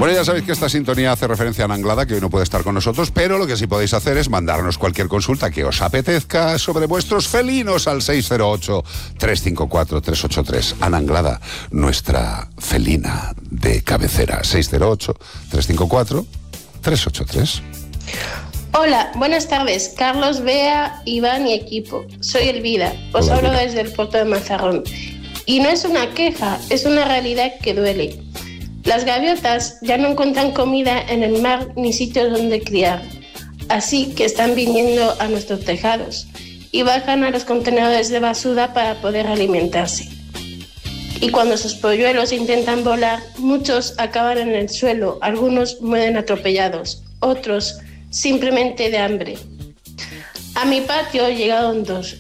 Bueno, ya sabéis que esta sintonía hace referencia a Ana Anglada, que hoy no puede estar con nosotros, pero lo que sí podéis hacer es mandarnos cualquier consulta que os apetezca sobre vuestros felinos al 608-354-383. Ana Anglada, nuestra felina de cabecera. 608-354-383. Hola, buenas tardes. Carlos, Bea, Iván y equipo. Soy Elvira. Os Hola, hablo Elvira. desde el puerto de Mazarrón. Y no es una queja, es una realidad que duele. Las gaviotas ya no encuentran comida en el mar ni sitios donde criar. Así que están viniendo a nuestros tejados y bajan a los contenedores de basura para poder alimentarse. Y cuando sus polluelos intentan volar, muchos acaban en el suelo, algunos mueren atropellados, otros simplemente de hambre. A mi patio llegaron dos